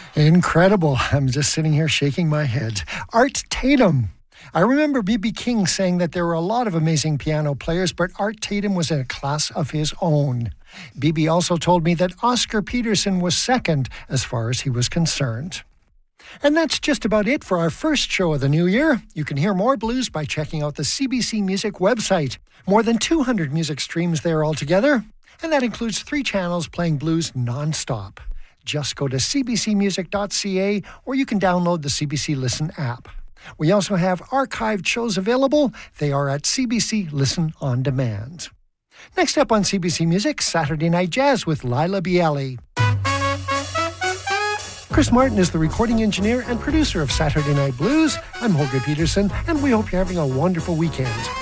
Incredible. I'm just sitting here shaking my head. Art Tatum. I remember B.B. King saying that there were a lot of amazing piano players, but Art Tatum was in a class of his own. B.B. also told me that Oscar Peterson was second as far as he was concerned. And that's just about it for our first show of the new year. You can hear more blues by checking out the CBC Music website. More than 200 music streams there altogether, and that includes 3 channels playing blues non-stop. Just go to cbcmusic.ca or you can download the CBC Listen app. We also have archived shows available. They are at CBC Listen On Demand. Next up on CBC Music, Saturday Night Jazz with Lila Bialy. Chris Martin is the recording engineer and producer of Saturday Night Blues. I'm Holger Peterson, and we hope you're having a wonderful weekend.